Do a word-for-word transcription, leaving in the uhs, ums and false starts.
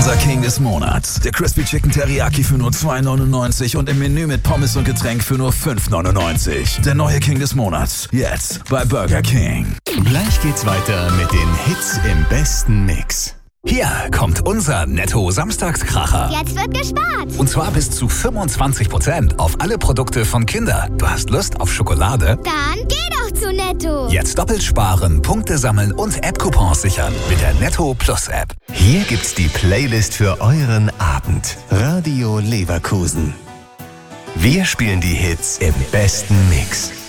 Unser King des Monats. Der Crispy Chicken Teriyaki für nur zwei neunundneunzig und im Menü mit Pommes und Getränk für nur fünf neunundneunzig. Der neue King des Monats. Jetzt bei Burger King. Gleich geht's weiter mit den Hits im besten Mix. Hier kommt unser Netto-Samstagskracher. Jetzt wird gespart. Und zwar bis zu fünfundzwanzig Prozent auf alle Produkte von Kinder. Du hast Lust auf Schokolade? Dann geh doch zu Netto. Jetzt doppelt sparen, Punkte sammeln und App-Coupons sichern mit der Netto Plus App. Hier gibt's die Playlist für euren Abend. Radio Leverkusen. Wir spielen die Hits im besten Mix.